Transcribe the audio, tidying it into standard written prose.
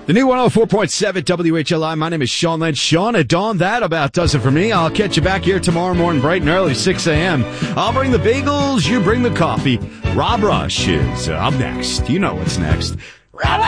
The new 104.7 WHLI. My name is Sean Lynch. Sean at Dawn. That about does it for me. I'll catch you back here tomorrow morning bright and early, 6 a.m. I'll bring the bagels. You bring the coffee. Rob Rush is up next. You know what's next.